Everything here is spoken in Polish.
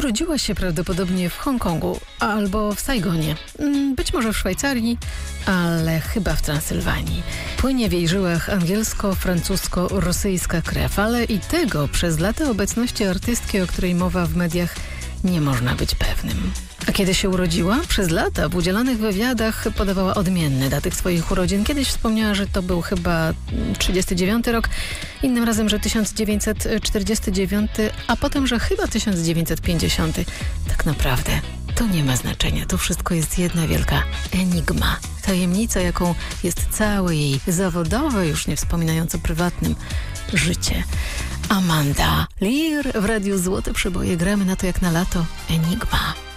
Urodziła się prawdopodobnie w Hongkongu albo w Saigonie, być może w Szwajcarii, ale chyba w Transylwanii. Płynie w jej żyłach angielsko-francusko-rosyjska krew, ale i tego przez lata obecności artystki, o której mowa w mediach, nie można być pewnym. A kiedy się urodziła? Przez lata w udzielanych wywiadach podawała odmienne daty swoich urodzin. Kiedyś wspomniała, że to był chyba 39 rok, innym razem, że 1949, a potem, że chyba 1950. Tak naprawdę to nie ma znaczenia. To wszystko jest jedna wielka enigma. Tajemnica, jaką jest całe jej zawodowe, już nie wspominając o prywatnym, życie. Amanda Lear w Radiu Złote Przeboje. Gramy na to jak na lato. Enigma.